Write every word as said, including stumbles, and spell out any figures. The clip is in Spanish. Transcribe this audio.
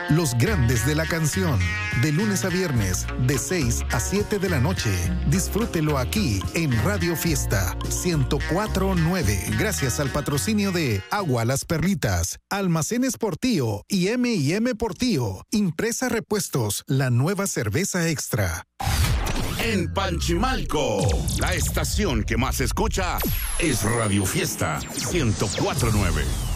Los grandes de la canción, de lunes a viernes, de seis a siete de la noche. Disfrútelo aquí en Radio Fiesta ciento cuatro punto nueve. Gracias al patrocinio de Agua Las Perlitas, Almacenes Portillo y eme y eme Portillo. Impresa Repuestos, la nueva cerveza extra. En Panchimalco, la estación que más se escucha es Radio Fiesta ciento cuatro punto nueve.